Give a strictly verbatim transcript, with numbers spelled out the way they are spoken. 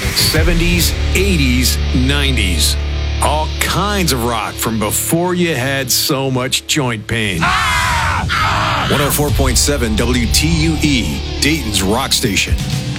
seventies, eighties, nineties. All kinds of rock from before you had so much joint pain. one oh four point seven W T U E, Dayton's rock station.